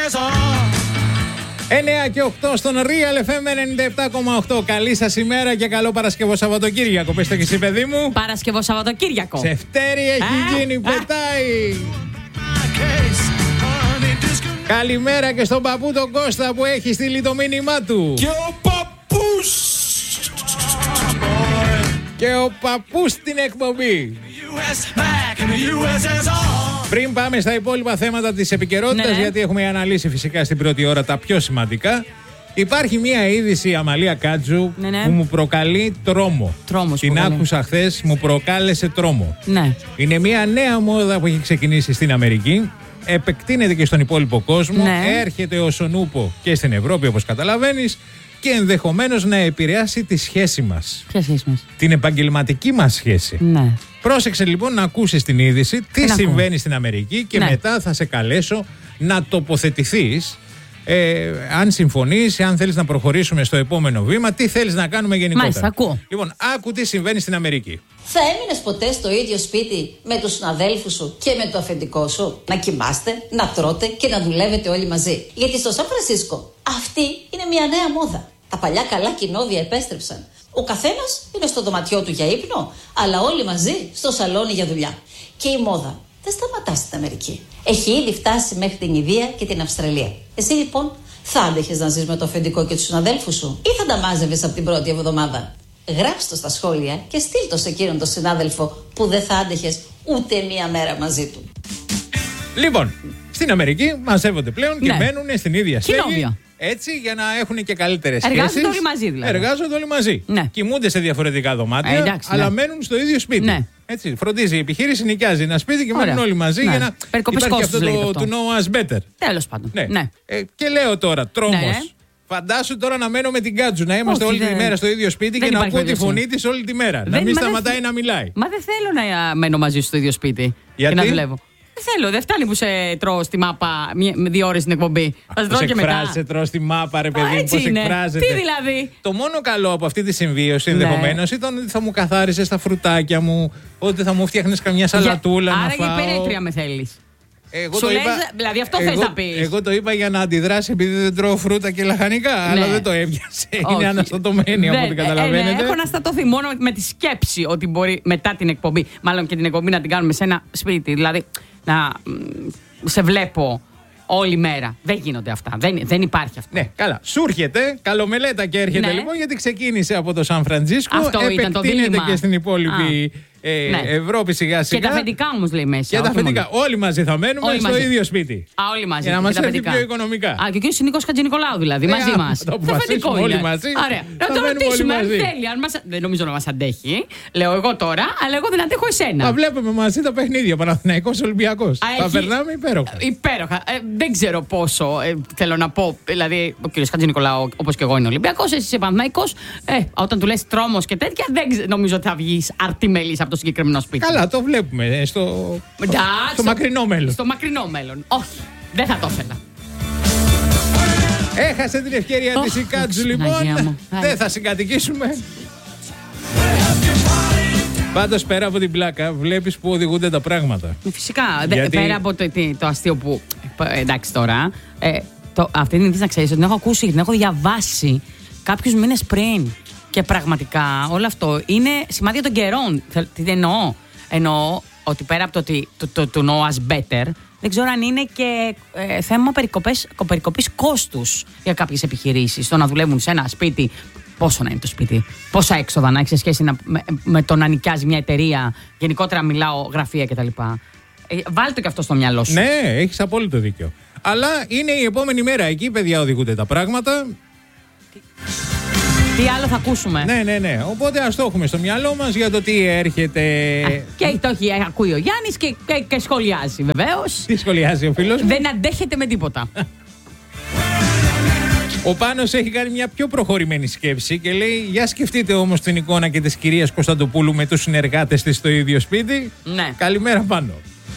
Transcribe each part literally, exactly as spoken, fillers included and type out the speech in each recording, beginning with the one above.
εννιά και οκτώ στον Real εφ εμ ενενήντα επτά κόμμα οκτώ. Καλή σας ημέρα και καλό Παρασκευό Σαββατοκύριακο. Πες το και εσύ, παιδί μου. Παρασκευό Σαββατοκύριακο. Σεφτέρι έχει Α, γίνει, α. πετάει. Καλημέρα και στον παππού τον Κώστα που έχει στείλει το μήνυμά του. Και ο παππούς. Και ο παππούς στην εκπομπή. Πριν πάμε στα υπόλοιπα θέματα της επικαιρότητας, Ναι. γιατί έχουμε αναλύσει φυσικά στην πρώτη ώρα τα πιο σημαντικά, υπάρχει μία είδηση, Αμαλία Κάτζου, Ναι, ναι. που μου προκαλεί τρόμο. Τρόμος Την προκαλεί. άκουσα χθες, μου προκάλεσε τρόμο. Ναι. Είναι μία νέα μόδα που έχει ξεκινήσει στην Αμερική, επεκτείνεται και στον υπόλοιπο κόσμο, Ναι. έρχεται ως ο νούπο και στην Ευρώπη, όπως καταλαβαίνεις, και ενδεχομένως να επηρεάσει τη σχέση μας. Ποια σχέση μας? Την επαγγελματική μας σχέση. Ναι. Πρόσεξε λοιπόν να ακούσεις την είδηση, τι να συμβαίνει ακούω. στην Αμερική και Ναι. μετά θα σε καλέσω να τοποθετηθείς, ε, αν συμφωνείς, αν θέλεις να προχωρήσουμε στο επόμενο βήμα, τι θέλεις να κάνουμε γενικότερα. Μάλιστα, ακούω. Λοιπόν, άκου τι συμβαίνει στην Αμερική. Θα έμεινες ποτέ στο ίδιο σπίτι με τους συναδέλφους σου και με το αφεντικό σου? Να κοιμάστε, να τρώτε και να δουλεύετε όλοι μαζί. Γιατί στο Σαν Φρανσίσκο αυτή είναι μια νέα μόδα. Τα παλιά καλά κοινόβια επέστρεψαν. Ο καθένας είναι στο δωματιό του για ύπνο, αλλά όλοι μαζί στο σαλόνι για δουλειά. Και η μόδα δεν σταματά στην Αμερική. Έχει ήδη φτάσει μέχρι την Ινδία και την Αυστραλία. Εσύ λοιπόν θα άντεχες να ζεις με το αφεντικό και τους συναδέλφους σου, ή θα τα μάζευες από την πρώτη εβδομάδα? Γράψ' το στα σχόλια και στείλ' το σε εκείνον τον συνάδελφο που δεν θα άντεχες ούτε μία μέρα μαζί του. Λοιπόν, στην Αμερική μαζεύονται πλέον και Ναι. μένουν στην ίδια στέγη. Κοινόβια. Έτσι, για να έχουν και καλύτερες σχέσεις. Εργάζονται όλοι μαζί, δηλαδή. Εργάζονται όλοι μαζί. Ναι. Κοιμούνται σε διαφορετικά δωμάτια, Ε, εντάξει, αλλά ναι. μένουν στο ίδιο σπίτι. Ναι. Έτσι, φροντίζει η επιχείρηση, νοικιάζει ένα σπίτι και Ωραία. μένουν όλοι μαζί Ναι. για να Περικοπές υπάρχει κόστους, αυτό λέγεται το αυτό. to know us better. Τέλος πάντων. Ναι. Ναι. Ε, και λέω τώρα, τρόμος. Ναι. Φαντάσου τώρα να μένω με την Κάτζου, να είμαστε Όχι, όλη τη δεν- μέρα στο ίδιο σπίτι δεν και να υπάρχει ακούω τη περίπτωση. φωνή της όλη τη μέρα. να Δεν- μην μα δεν- σταματάει να μιλάει. Μα δεν θέλω να μένω μαζί σου στο ίδιο σπίτι. Γιατί? Και να δουλεύω. Δεν θέλω, δεν φτάνει που σε τρώω στη μάπα μία- με δύο ώρες στην εκπομπή. Θα σε Πώς τρώω και μετά. εκφράζεσαι, τρως στη μάπα, ρε Α, παιδί, έτσι πώς είναι. εκφράζεται. Τι δηλαδή? Το μόνο καλό από αυτή τη συμβίωση Ναι. ενδεχομένως ήταν ότι θα μου καθάρισες τα φρουτάκια μου, ότι θα μου φτιάχνες καμιά σαλατούλα Για- να Άρα φάω. για υπερέτρια με θέλεις. Εγώ Σου το λες, είπα, δηλαδή αυτό εγώ, θες να πεις. Εγώ το είπα για να αντιδράσει επειδή δεν τρώω φρούτα και λαχανικά, αλλά Ναι. δεν το έβιασε. Όχι. Είναι αναστατωμένη από Δεν- ό,τι ε, καταλαβαίνετε. ε, ναι, έχω αναστατωθεί μόνο με τη σκέψη ότι μπορεί μετά την εκπομπή, μάλλον και την εκπομπή να την κάνουμε σε ένα σπίτι. Δηλαδή να μ, σε βλέπω όλη μέρα. Δεν γίνονται αυτά. Δεν, δεν υπάρχει αυτό. Ναι, καλά. Σου έρχεται, καλομελέτα και έρχεται Ναι. λοιπόν, γιατί ξεκίνησε από το Σαν Φραντζίσκο. Αυτό ήταν το επεκτείνεται δίλημμα. και στην υπόλοιπη ε, Ναι. Ευρώπη σιγά σιγά. Και τα αφεντικά όμως λέει μέσα. Και τα όχι αφεντικά. μόνο. Όλοι μαζί θα μένουμε Όλοι στο μαζί. ίδιο σπίτι. Α, όλοι μαζί. Για να και μας τα έρθει αφεντικά. πιο οικονομικά. Α, και ο κ. Νίκος Χατζηνικολάου δηλαδή, Ε, μαζί άμα μας. το Το αποφασίσουμε αφεντικό όλοι είναι. μαζί, Ωραία. θα Να το μένουμε ρωτήσουμε όλοι αν μαζί. θέλει. Αν μας... Δεν νομίζω να μας αντέχει. Λέω εγώ τώρα, αλλά εγώ δεν αντέχω εσένα. Θα βλέπουμε μαζί τα παιχνίδια. Παναθηναϊκός Ολυμπιακός. Α, Θα έχει- περνάμε υπέροχα. Υπέροχα. Ε, δεν ξέρω πόσο ε, θέλω να πω. Δηλαδή, ο κ. Χατζηνικολάου, όπως και εγώ, είναι Ολυμπιακός, εσύ είσαι Παναθηναϊκός. Ε, όταν του λες τρόμος και τέτοια, δεν ξε- νομίζω ότι θα βγεις αρτιμελής από το συγκεκριμένο σπίτι. Καλά, το βλέπουμε ε, στο, Εντάξει, στο μακρινό μέλλον. Στο μακρινό μέλλον. Όχι, δεν θα το ήθελα. Έχασε την ευκαιρία Ωχ, της η Κάτζου δόξα Παναγία λοιπόν. μου. Δεν θα συγκατοικήσουμε. Πάντως πέρα από την πλάκα βλέπεις που οδηγούνται τα πράγματα. Φυσικά. δε- Γιατί- Πέρα από το, τι- το αστείο που. ε, Εντάξει τώρα. Ε, το, αυτή την είδηση να ξέρεις ότι την έχω ακούσει και την έχω διαβάσει κάποιους μήνες πριν. Και πραγματικά όλο αυτό είναι σημάδια των καιρών. Θε- Τι εννοώ. Εννοώ ότι πέρα από το ότι το, το, το know us better, δεν ξέρω αν είναι και ε, θέμα περικοπές, περικοπής κόστους για κάποιες επιχειρήσεις. Το να δουλεύουν σε ένα σπίτι. Πόσο να είναι το σπίτι, πόσα έξοδα να έχει σε σχέση να, με, με το να νοικιάζει μια εταιρεία, γενικότερα μιλάω γραφεία κτλ. Ε, βάλτε το και αυτό στο μυαλό σου. Ναι, έχεις απόλυτο δίκιο. Αλλά είναι η επόμενη μέρα εκεί, παιδιά, οδηγούνται τα πράγματα. Τι άλλο θα ακούσουμε. Ναι, ναι, ναι. Οπότε ας το έχουμε στο μυαλό μας για το τι έρχεται. Α, και το έχει ακούει ο Γιάννης και, και, και σχολιάζει βεβαίως. Τι σχολιάζει ο φίλος μου. Δεν αντέχεται με τίποτα. Ο Πάνος έχει κάνει μια πιο προχωρημένη σκέψη και λέει: για σκεφτείτε όμως την εικόνα και της κυρίας Κωνσταντοπούλου με τους συνεργάτες της στο ίδιο σπίτι. Ναι. Καλημέρα, Πάνο.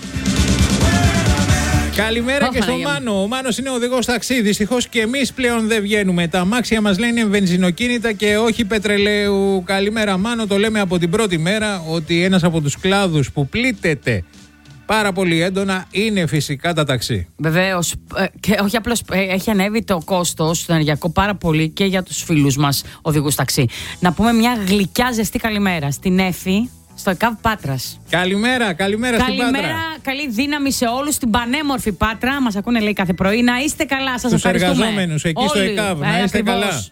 Καλημέρα Ω, και στον Παναγία μου. Μάνο. Ο Μάνος είναι οδηγός ταξί. Δυστυχώς και εμείς πλέον δεν βγαίνουμε. Τα αμάξια μας λένε είναι βενζινοκίνητα και όχι πετρελαίου. Καλημέρα, Μάνο. Το λέμε από την πρώτη μέρα ότι ένας από τους κλάδους που πλήττεται πάρα πολύ έντονα είναι φυσικά τα ταξί. Βεβαίως. Και όχι απλώς έχει ανέβει το κόστος στο ενεργειακό πάρα πολύ και για τους φίλους μας οδηγούς ταξί. Να πούμε μια γλυκιά ζεστή καλημέρα στην Έφη, στο ΕΚΑΒ Πάτρας. Καλημέρα, καλημέρα, καλημέρα στην Πάτρα. Καλή δύναμη σε όλους στην πανέμορφη Πάτρα. Μας ακούνε, λέει, κάθε πρωί. Να είστε καλά, σας τους ευχαριστούμε. Τους εργαζόμενους εκεί όλοι, στο ΕΚΑΒ, να είστε ακριβώς καλά.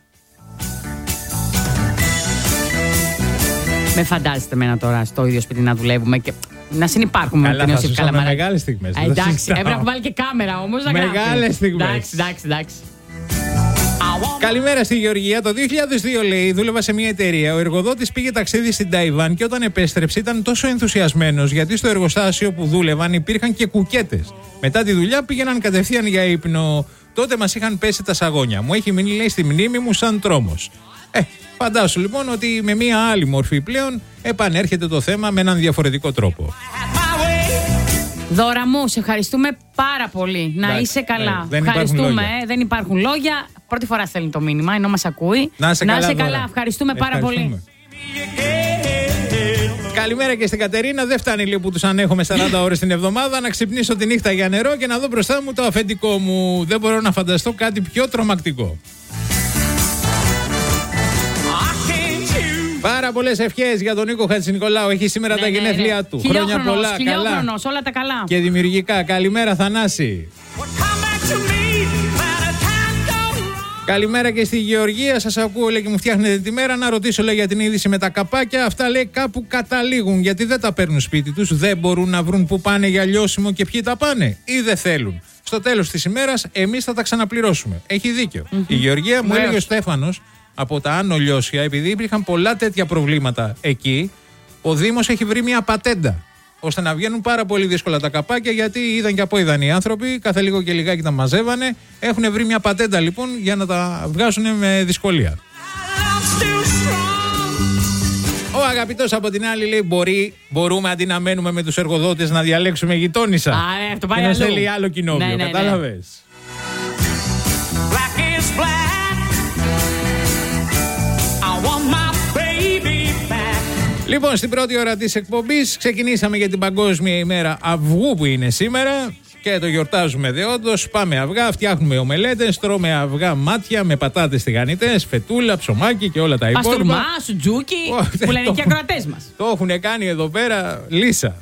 Με φαντάζεστε εμένα τώρα στο ίδιο σπίτι να δουλεύουμε και να συνυπάρχουμε καλά, με την Ιωσήφ Καλαμαρά. Μεγάλες στιγμές. Ε, εντάξει, έπρεπε να βάλει και κάμερα όμως. Μεγάλες στιγμές. Εντάξει, εντάξει, εντάξει. Καλημέρα στη Γεωργία. Το δύο χιλιάδες δύο, λέει, δούλευα σε μια εταιρεία. Ο εργοδότης πήγε ταξίδι στην Ταϊβάν και όταν επέστρεψε ήταν τόσο ενθουσιασμένος γιατί στο εργοστάσιο που δούλευαν υπήρχαν και κουκέτες. Μετά τη δουλειά πήγαιναν κατευθείαν για ύπνο. Τότε μας είχαν πέσει τα σαγόνια. Μου έχει μείνει, λέει, στη μνήμη μου σαν τρόμος. Ε, φαντάσου λοιπόν ότι με μια άλλη μορφή πλέον επανέρχεται το θέμα με έναν διαφορετικό τρόπο. Δώρα μου, σε ευχαριστούμε πάρα πολύ. Να Εντάξει, είσαι καλά. Ναι, δεν ευχαριστούμε. Υπάρχουν ε, δεν υπάρχουν λόγια. Πρώτη φορά στέλνει το μήνυμα, ενώ μας ακούει. Να είσαι καλά. καλά. Ευχαριστούμε πάρα πολύ. Καλημέρα και στην Κατερίνα. Δεν φτάνει λίγο που τους ανέχω με σαράντα ώρες την εβδομάδα να ξυπνήσω τη νύχτα για νερό και να δω μπροστά μου το αφεντικό μου. Δεν μπορώ να φανταστώ κάτι πιο τρομακτικό. Πάρα πολλές ευχές για τον Νίκο Χατζηνικολάου. Έχει σήμερα ναι, τα γενέθλιά ναι, ναι. του. Χρόνια πολλά, καλά. Όλα τα καλά. Και δημιουργικά. Καλημέρα, Θανάση. Καλημέρα και στη Γεωργία. Σας ακούω, λέει, και μου φτιάχνετε τη μέρα. Να ρωτήσω, λέει, για την είδηση με τα καπάκια. Αυτά, λέει, κάπου καταλήγουν. Γιατί δεν τα παίρνουν σπίτι τους. Δεν μπορούν να βρουν που πάνε για λιώσιμο και ποιοι τα πάνε. Ή δεν θέλουν. Στο τέλος της ημέρας, εμείς θα τα ξαναπληρώσουμε. Έχει δίκιο. Mm-hmm. Η Γεωργία μου έλεγε ο Στέφανος από τα Άνω Λιώσια, επειδή υπήρχαν πολλά τέτοια προβλήματα εκεί, ο Δήμος έχει βρει μια πατέντα ώστε να βγαίνουν πάρα πολύ δύσκολα τα καπάκια, γιατί είδαν και από είδαν οι άνθρωποι, κάθε λίγο και λιγάκι τα μαζεύανε. Έχουν βρει μια πατέντα λοιπόν για να τα βγάζουν με δυσκολία. Ο αγαπητός από την άλλη λέει: Μπορεί, μπορούμε αντί να μένουμε με τους εργοδότες να διαλέξουμε γειτόνισσα. Α, ε, αυτό πάει και να αλλού. στέλνει άλλο κοινόβιο. Ναι, ναι, κατάλαβες. Ναι. Λοιπόν, στην πρώτη ώρα της εκπομπής ξεκινήσαμε για την Παγκόσμια ημέρα αυγού που είναι σήμερα και το γιορτάζουμε δεόντως. Πάμε αυγά, φτιάχνουμε ομελέτες, τρώμε αυγά μάτια με πατάτες τηγανιτές, φετούλα, ψωμάκι και όλα τα υπόλοιπα. Παστούρμα, σουτζούκι, που λένε και οι ακροατές μας. Το έχουν κάνει εδώ πέρα λύσα.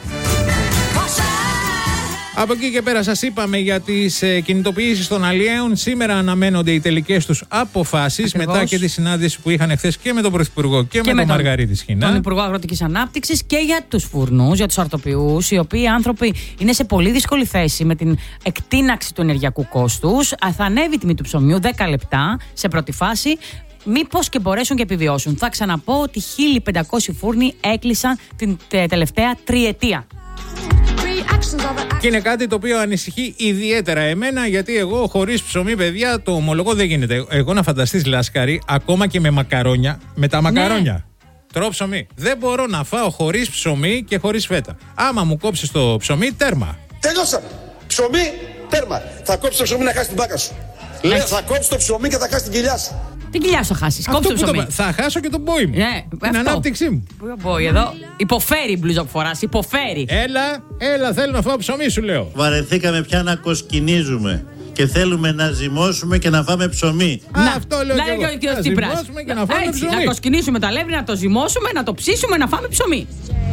Από εκεί και πέρα σας είπαμε για τις ε, κινητοποιήσεις των αλλιέων. Σήμερα αναμένονται οι τελικές τους αποφάσεις. Ακριβώς. Μετά και τη συνάντηση που είχαν εχθές και με τον Πρωθυπουργό και, και με, με τον Μαργαρίτη Σχοινά. Τον Υπουργό Αγροτικής Ανάπτυξης και για τους φουρνούς, για τους αρτοποιούς, οι οποίοι άνθρωποι είναι σε πολύ δύσκολη θέση με την εκτείναξη του ενεργειακού κόστους. Θα ανέβει η τιμή του ψωμιού δέκα λεπτά σε πρώτη φάση. Μήπως και μπορέσουν και επιβιώσουν. Θα ξαναπώ ότι χίλια πεντακόσιοι φούρνοι έκλεισαν την τελευταία τριετία. Και είναι κάτι το οποίο ανησυχεί ιδιαίτερα εμένα, γιατί εγώ χωρίς ψωμί, παιδιά, το ομολογώ, δεν γίνεται. Εγώ να φανταστείς, Λάσκαρη, ακόμα και με μακαρόνια, με τα μακαρόνια. Ναι. Τρώω ψωμί. Δεν μπορώ να φάω χωρίς ψωμί και χωρίς φέτα. Άμα μου κόψεις το ψωμί, τέρμα. Τελειώσαμε. Ψωμί, τέρμα. Θα κόψεις το ψωμί να χάσεις την μπάκα σου. Λέω, θα κόψεις το ψωμί και θα χάσεις την κοιλιά σου. Την κοιλιά σου θα χάσεις. Κόψεις το ψωμί. Το... Θα χάσω και τον μπόι μου. Ναι, την ανάπτυξή μου. Ποιο μπόι εδώ. Υποφέρει η μπλούζα που φοράς. Υποφέρει. Έλα, έλα, θέλω να φάω ψωμί, σου λέω. Βαρεθήκαμε πια να κοσκινίζουμε. Και θέλουμε να ζυμώσουμε και να φάμε ψωμί. Α, να, αυτό λέω και εγώ. Και να ζυμώσουμε και να φάμε έτσι, ψωμί. Να κοσκινήσουμε τα αλεύρι, να το ζυμώσουμε, να το ψήσουμε, να φάμε ψωμί.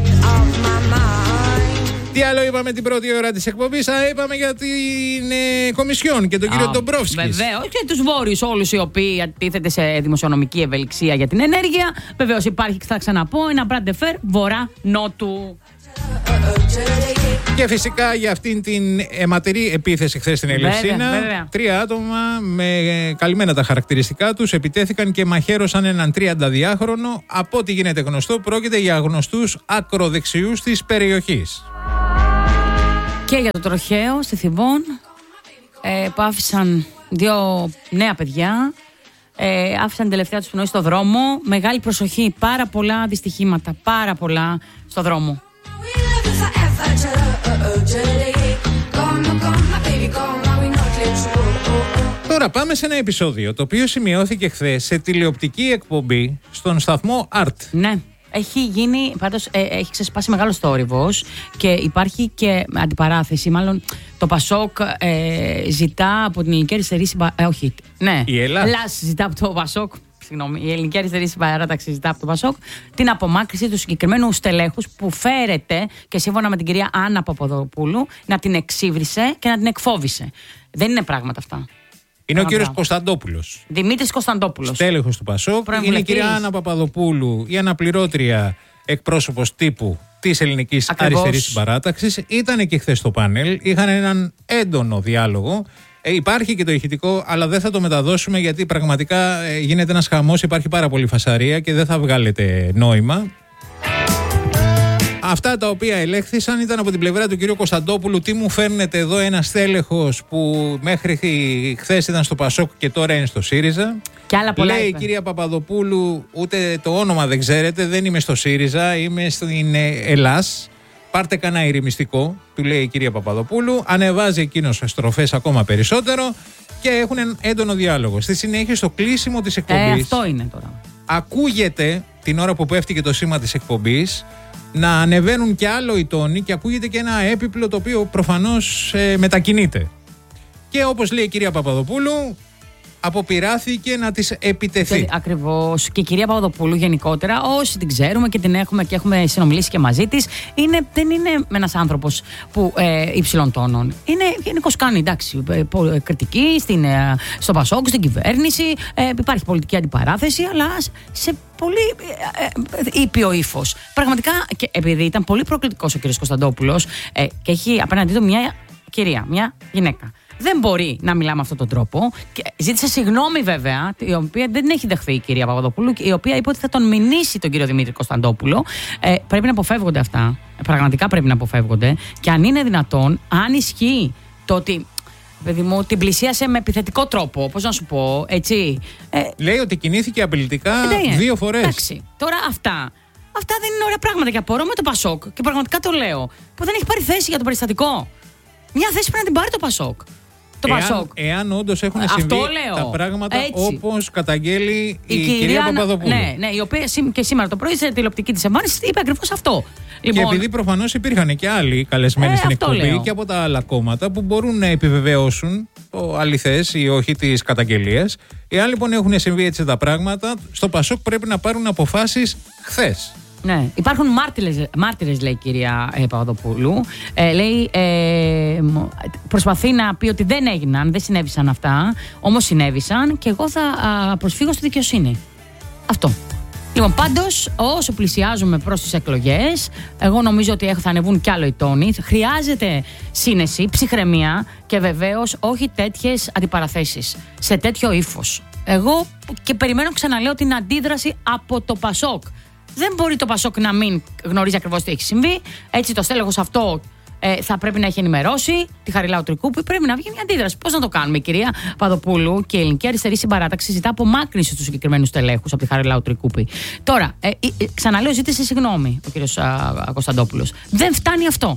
Τι άλλο είπαμε την πρώτη ώρα της εκπομπής? Α, είπαμε για την ε, Κομισιόν και τον κύριο oh, Ντομπρόφσκης. Βεβαίως, και τους βόρειους όλους οι οποίοι αντίθεται σε δημοσιονομική ευελιξία για την ενέργεια. Βεβαίως υπάρχει, θα ξαναπώ, ένα μπραντεφέρ βορρά-νότου. Και φυσικά για αυτήν την αιματερή επίθεση χθες στην Ελευσίνα, τρία άτομα με καλυμμένα τα χαρακτηριστικά τους επιτέθηκαν και μαχαίρωσαν έναν τριανταδιάχρονο. Από ό,τι γίνεται γνωστό, πρόκειται για γνωστούς ακροδεξιούς της περιοχής. Και για το τροχαίο στη Θηβών, ε, που άφησαν δύο νέα παιδιά, ε, άφησαν την τελευταία τους πνοή στο δρόμο. Μεγάλη προσοχή, πάρα πολλά δυστυχήματα, πάρα πολλά στο δρόμο. Τώρα πάμε σε ένα επεισόδιο το οποίο σημειώθηκε χθες σε τηλεοπτική εκπομπή στον σταθμό Art. Ναι. Έχει γίνει, πάντως ε, έχει ξεσπάσει μεγάλος θόρυβος και υπάρχει και αντιπαράθεση. Μάλλον το Πασόκ ε, ζητά από την Ελληνική Αριστερή Συμπαράταξη. Ε, όχι, ναι. Η Ελλάς. Ελλάς ζητά από το Πασόκ. Συγγνώμη, η Ελληνική Αριστερή Συμπαράταξη ζητά από το Πασόκ την απομάκρυνση του συγκεκριμένου στελέχους που φέρεται και σύμφωνα με την κυρία Άννα Παπαδοπούλου να την εξύβρισε και να την εκφόβησε. Δεν είναι πράγματα αυτά. Είναι ο κύριος Κωνσταντόπουλος. Δημήτρης Κωνσταντόπουλος. Στέλεχος του Πασόκ. Είναι η κυρία Άννα Παπαδοπούλου, η αναπληρώτρια εκπρόσωπος τύπου της Ελληνικής Αριστερής Συμπαράταξης. Ήταν και χθες στο πάνελ. Είχαν έναν έντονο διάλογο. Ε, υπάρχει και το ηχητικό, αλλά δεν θα το μεταδώσουμε γιατί πραγματικά ε, γίνεται ένας χαμός. Υπάρχει πάρα πολύ φασαρία και δεν θα βγάλετε νόημα. Αυτά τα οποία ελέγχθησαν ήταν από την πλευρά του κυρίου Κωνσταντόπουλου. Τι μου φέρνετε εδώ ένα στέλεχος που μέχρι χθες ήταν στο Πασόκ και τώρα είναι στο ΣΥΡΙΖΑ. Και άλλα πολλά λέει είπε. Η κυρία Παπαδοπούλου, ούτε το όνομα δεν ξέρετε, δεν είμαι στο ΣΥΡΙΖΑ, είμαι στην Ελλάς. Πάρτε κανένα ηρεμιστικό, του λέει η κυρία Παπαδοπούλου. Ανεβάζει εκείνος στροφές ακόμα περισσότερο και έχουν έντονο διάλογο. Στη συνέχεια, στο κλείσιμο της εκπομπής. Ε, αυτό είναι τώρα. Ακούγεται την ώρα που πέφτει και το σήμα της εκπομπής να ανεβαίνουν και άλλο οι τόνοι και ακούγεται και ένα έπιπλο το οποίο προφανώς ε, μετακινείται. Και όπως λέει η κυρία Παπαδοπούλου, αποπειράθηκε να της επιτεθεί. Ακριβώς. Και η κυρία Παπαδοπούλου γενικότερα, όσοι την ξέρουμε και την έχουμε και έχουμε συνομιλήσει και μαζί της, είναι, δεν είναι ένας άνθρωπος που ε, υψηλών τόνων. Είναι γενικώς κάνει, εντάξει, ε, κριτική στην, ε, στο Πασόκ, στην κυβέρνηση, ε, υπάρχει πολιτική αντιπαράθεση, αλλά σε πολύ ε, ε, ήπιο ύφος. Πραγματικά, και επειδή ήταν πολύ προκλητικός ο κύριος Κωνσταντόπουλος ε, και έχει απέναντί του μια κυρία, μια γυναίκα. Δεν μπορεί να μιλά με αυτόν τον τρόπο. Και ζήτησε συγγνώμη, βέβαια, η οποία δεν έχει δεχθεί η κυρία Παπαδοπούλου, η οποία είπε ότι θα τον μηνύσει τον κύριο Δημήτρη Κωνσταντόπουλο. Ε, πρέπει να αποφεύγονται αυτά. Πραγματικά πρέπει να αποφεύγονται. Και αν είναι δυνατόν, αν ισχύει το ότι. Παιδί μου, την πλησίασε με επιθετικό τρόπο, πώς να σου πω, έτσι. Ε, Λέει ότι κινήθηκε απειλητικά ε, δύο φορές. Εντάξει, τώρα αυτά. Αυτά δεν είναι ωραία πράγματα και απορώ με το Πασόκ. Και πραγματικά το λέω. Που δεν έχει πάρει θέση για το περιστατικό. Μια θέση πρέπει να την πάρει το Πασόκ. Το εάν, Πασόκ. Εάν όντως έχουν συμβεί τα πράγματα όπως καταγγέλει η, η κυρία, κυρία Παπαδοπούλου. Ναι, ναι, η οποία και σήμερα το πρωί σε τηλεοπτική της εμφάνιση είπε ακριβώς αυτό. Λοιπόν, και επειδή προφανώς υπήρχαν και άλλοι καλεσμένοι ε, στην εκπομπή λέω. Και από τα άλλα κόμματα που μπορούν να επιβεβαιώσουν το αληθές ή όχι της καταγγελίας. Εάν λοιπόν έχουν συμβεί έτσι τα πράγματα, στο Πασόκ πρέπει να πάρουν αποφάσεις χθες. Ναι, υπάρχουν μάρτυρες, μάρτυρες λέει η κυρία ε, Παπαδοπούλου. Ε, λέει, ε, προσπαθεί να πει ότι δεν έγιναν, δεν συνέβησαν αυτά, όμως συνέβησαν και εγώ θα α, προσφύγω στη δικαιοσύνη. Αυτό. Λοιπόν, πάντως, όσο πλησιάζουμε προς τις εκλογές, εγώ νομίζω ότι θα ανεβούν κι άλλο οι τόνοι. Χρειάζεται σύνεση, ψυχραιμία και βεβαίως όχι τέτοιες αντιπαραθέσεις, σε τέτοιο ύφος. Εγώ και περιμένω, ξαναλέω, την αντίδραση από το Πασόκ. Δεν μπορεί το Πασόκ να μην γνωρίζει ακριβώς τι έχει συμβεί. Έτσι, το στέλεχος αυτό ε, θα πρέπει να έχει ενημερώσει τη Χαριλάου Τρικούπη. Πρέπει να βγει μια αντίδραση. Πώς να το κάνουμε, η κυρία Παπαδοπούλου και η Ελληνική Αριστερή Συμπαράταξη ζητά απομάκρυνση του συγκεκριμένου στελέχους από τη Χαριλάου Τρικούπη. Τώρα, ε, ε, ξαναλέω, ζήτησε συγγνώμη ο κύριος Κωνσταντόπουλος. Δεν φτάνει αυτό.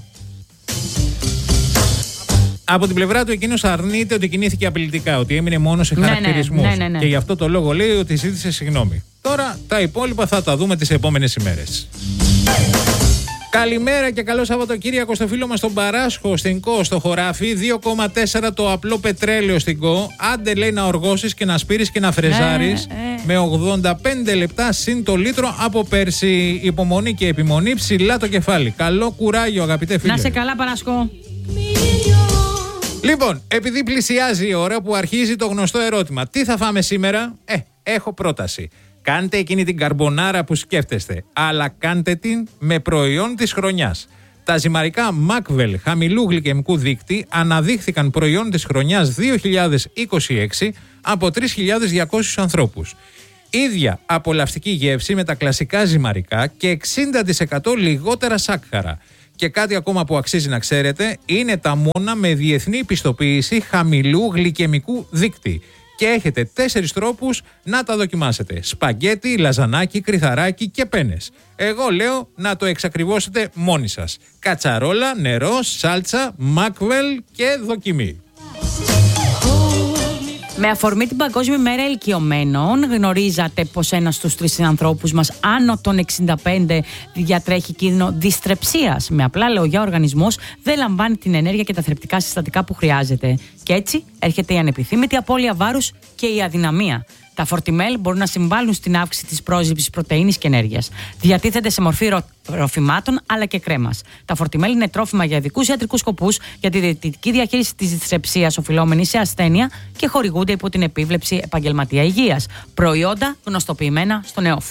Από την πλευρά του, εκείνος αρνείται ότι κινήθηκε απειλητικά, ότι έμεινε μόνο σε χαρακτηρισμούς. Ναι, ναι, ναι, ναι. Και γι' αυτό το λόγο λέει ότι ζήτησε συγγνώμη. Τώρα τα υπόλοιπα θα τα δούμε τις επόμενες ημέρες. Καλημέρα και καλό Σαββατοκύριακο στο φίλο μας τον Παράσχο στην ΚΟ στο χωράφι. δύο κόμμα τέσσερα το απλό πετρέλαιο στην ΚΟ. Άντε λέει να οργώσεις και να σπείρεις και να φρεζάρεις. Ε, ε. Με ογδόντα πέντε λεπτά συν το λίτρο από πέρσι. Υπομονή και επιμονή, ψηλά το κεφάλι. Καλό κουράγιο, αγαπητέ φίλε. Να σε καλά, Παρασκό. Λοιπόν, επειδή πλησιάζει η ώρα που αρχίζει το γνωστό ερώτημα, τι θα φάμε σήμερα? Ε, έχω πρόταση. Κάντε εκείνη την καρμπονάρα που σκέφτεστε, αλλά κάντε την με προϊόν της χρονιάς. Τα ζυμαρικά Macvel χαμηλού γλυκαιμικού δείκτη αναδείχθηκαν προϊόν της χρονιάς δύο χιλιάδες είκοσι έξι από τρεις χιλιάδες διακόσιους ανθρώπους. Ίδια απολαυστική γεύση με τα κλασικά ζυμαρικά και εξήντα τοις εκατό λιγότερα σάκχαρα. Και κάτι ακόμα που αξίζει να ξέρετε, είναι τα μόνα με διεθνή πιστοποίηση χαμηλού γλυκαιμικού δείκτη. Και έχετε τέσσερις τρόπους να τα δοκιμάσετε. Σπαγκέτι, λαζανάκι, κρυθαράκι και πένες. Εγώ λέω να το εξακριβώσετε μόνοι σας. Κατσαρόλα, νερό, σάλτσα, Macvel και δοκιμή. Με αφορμή την Παγκόσμια Μέρα Ηλικιωμένων, γνωρίζατε πως ένας στους τρεις ανθρώπους μας άνω των εξήντα πέντε διατρέχει κίνδυνο δυστρεψίας. Με απλά λόγια, ο οργανισμός δεν λαμβάνει την ενέργεια και τα θρεπτικά συστατικά που χρειάζεται. Και έτσι έρχεται η ανεπιθύμητη απώλεια βάρους και η αδυναμία. Τα φορτιμέλ μπορούν να συμβάλλουν στην αύξηση της πρόσληψης πρωτεΐνης και ενέργειας. Διατίθενται σε μορφή ρο... ροφημάτων αλλά και κρέμας. Τα φορτιμέλ είναι τρόφιμα για ειδικούς ιατρικούς σκοπούς, για τη διαιτητική διαχείριση της δυσρεψίας οφειλόμενης σε ασθένεια και χορηγούνται υπό την επίβλεψη επαγγελματία υγείας. Προϊόντα γνωστοποιημένα στον ΕΟΦ.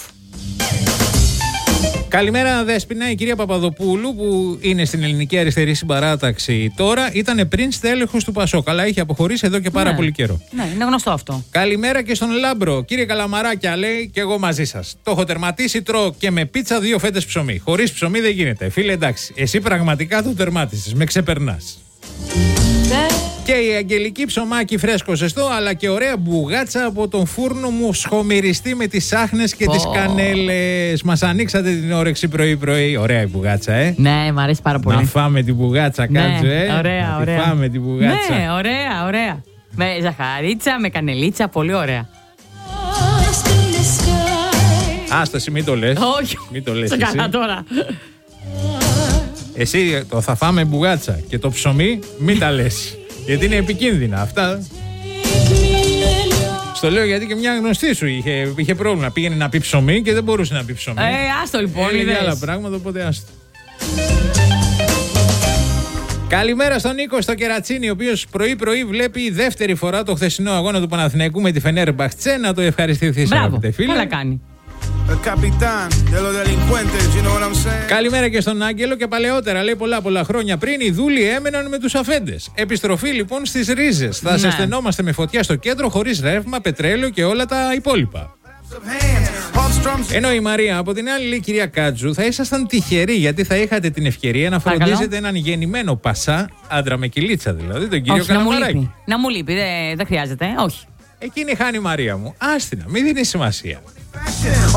Καλημέρα, Δέσποινα. Η κυρία Παπαδοπούλου, που είναι στην Ελληνική Αριστερή Συμπαράταξη τώρα, ήταν πριν στέλεχος του Πασόκ, αλλά είχε αποχωρήσει εδώ και πάρα ναι. πολύ καιρό. Ναι, είναι γνωστό αυτό. Καλημέρα και στον Λάμπρο. Κύριε Καλαμαράκια, λέει, και εγώ μαζί σας. Το έχω τερματίσει, τρώω και με πίτσα δύο φέτες ψωμί. Χωρίς ψωμί δεν γίνεται. Φίλε, εντάξει, εσύ πραγματικά το τερμάτισες. Με ξεπερνάς. Και η Αγγελική ψωμάκι φρέσκο ζεστό, αλλά και ωραία μπουγάτσα από τον φούρνο μου σχομυριστή με τις άχνες και oh. τις κανέλες. Μας ανοίξατε την όρεξη πρωί-πρωί. Ωραία η μπουγάτσα, ε. Ναι, μου αρέσει πάρα πολύ. Να φάμε την μπουγάτσα, ναι, κάτσε, ε. Ωραία, να ωραία. τη φάμε την μπουγάτσα. Ναι, ωραία, ωραία. Με ζαχαρίτσα, με κανελίτσα, πολύ ωραία. Άσταση, μην το λες. Όχι, μην το λες σε εσύ. καλά τώρα. Εσύ το θα φάμε μπουγάτσα και το ψωμί μην τα λες. Γιατί είναι επικίνδυνα αυτά. Στο λέω γιατί και μια γνωστή σου είχε, είχε πρόβλημα. Πήγαινε να πει ψωμί και δεν μπορούσε να πει ψωμί. Ε, άστο λοιπόν. Έλεγε άλλα πράγματα, οπότε άστο. Καλημέρα στον Νίκο στο Κερατσίνι, ο οποίος πρωί-πρωί βλέπει δεύτερη φορά το χθεσινό αγώνα του Παναθηναϊκού με τη Φενέρμπαχτσε. Να το ευχαριστηθείς, αγαπητέ φίλε. Καλά κάνει. Καλημέρα και στον Άγγελο. Και παλαιότερα, λέει, πολλά πολλά χρόνια πριν, οι δούλοι έμεναν με τους αφέντες. Επιστροφή λοιπόν στις ρίζες. Θα ναι. ζεσθενόμαστε με φωτιά στο κέντρο, χωρίς ρεύμα, πετρέλαιο και όλα τα υπόλοιπα. Ενώ η Μαρία, από την άλλη, λέει, κυρία Κάτζου, θα ήσασταν τυχεροί, γιατί θα είχατε την ευκαιρία να φροντίζετε έναν γεννημένο πασά, άντρα με κυλίτσα δηλαδή, τον κύριο Καλαμαράκη. Να μου λείπει, δεν δε χρειάζεται, όχι. Εκείνη χάνει η Μαρία μου. Άστινα, μην δίνει σημασία.